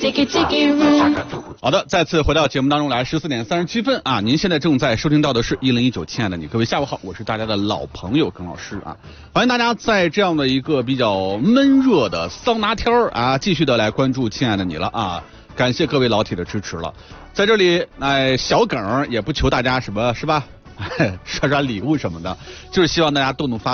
好的，再次回到节目当中来，14点37分啊！您现在正在收听到的是1019，亲爱的你，各位下午好，我是大家的老朋友耿老师啊，欢迎大家在这样的一个比较闷热的桑拿天儿啊，继续的来关注亲爱的你了啊！感谢各位老铁的支持了，在这里，小耿也不求大家什么是吧？刷刷礼物什么的，就是希望大家动动发